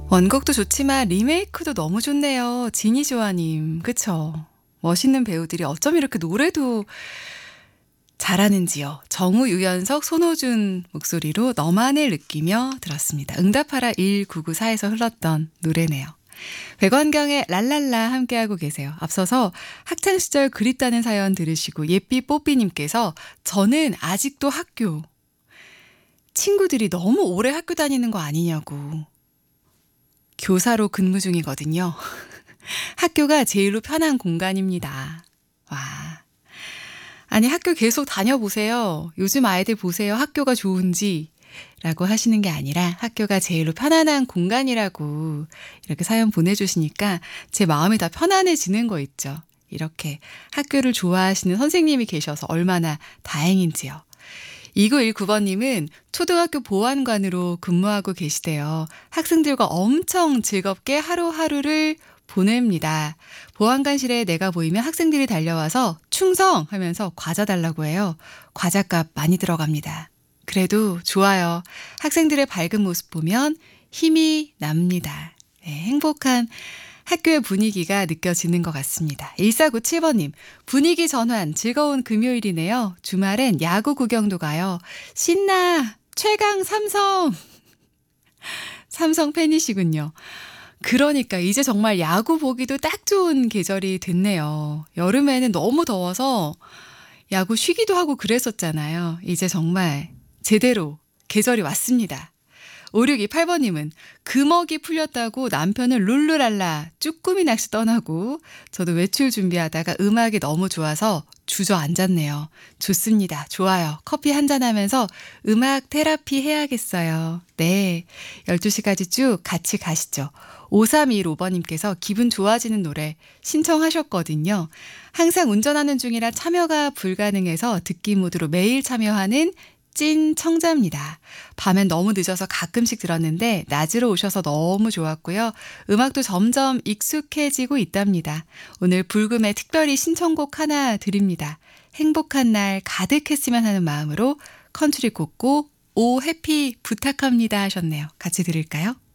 원곡도 좋지만 리메이크도 너무 좋네요. 지니조아님. 그쵸? 멋있는 배우들이 어쩜 이렇게 노래도 잘하는지요. 정우, 유연석, 손호준 목소리로 너만을 느끼며 들었습니다. 응답하라 1994에서 흘렀던 노래네요. 백원경의 랄랄라 함께하고 계세요. 앞서서 학창시절 그립다는 사연 들으시고 예삐 뽀삐님께서 저는 아직도 학교 친구들이 너무 오래 학교 다니는 거 아니냐고 교사로 근무 중이거든요. 학교가 제일로 편한 공간입니다. 와. 아니 학교 계속 다녀보세요. 요즘 아이들 보세요. 학교가 좋은지 라고 하시는 게 아니라 학교가 제일로 편안한 공간이라고 이렇게 사연 보내주시니까 제 마음이 다 편안해지는 거 있죠. 이렇게 학교를 좋아하시는 선생님이 계셔서 얼마나 다행인지요. 2919번님은 초등학교 보안관으로 근무하고 계시대요. 학생들과 엄청 즐겁게 하루하루를 보냅니다. 보안관실에 내가 보이면 학생들이 달려와서 충성! 하면서 과자 달라고 해요. 과자값 많이 들어갑니다. 그래도 좋아요. 학생들의 밝은 모습 보면 힘이 납니다. 네, 행복한 학교의 분위기가 느껴지는 것 같습니다. 1497번님, 분위기 전환, 즐거운 금요일이네요. 주말엔 야구 구경도 가요. 신나! 최강 삼성! 삼성 팬이시군요. 그러니까 이제 정말 야구 보기도 딱 좋은 계절이 됐네요. 여름에는 너무 더워서 야구 쉬기도 하고 그랬었잖아요. 이제 정말 제대로 계절이 왔습니다. 5628번님은 금어기 풀렸다고 남편은 룰루랄라 쭈꾸미 낚시 떠나고 저도 외출 준비하다가 음악이 너무 좋아서 주저앉았네요. 좋습니다. 좋아요. 커피 한잔하면서 음악 테라피 해야겠어요. 네, 12시까지 쭉 같이 가시죠. 5315번님께서 기분 좋아지는 노래 신청하셨거든요. 항상 운전하는 중이라 참여가 불가능해서 듣기 모드로 매일 참여하는 찐 청자입니다. 밤엔 너무 늦어서 가끔씩 들었는데 낮으로 오셔서 너무 좋았고요. 음악도 점점 익숙해지고 있답니다. 오늘 불금에 특별히 신청곡 하나 드립니다. 행복한 날 가득했으면 하는 마음으로 컨트리 꽂고 오 해피 부탁합니다 하셨네요. 같이 들을까요?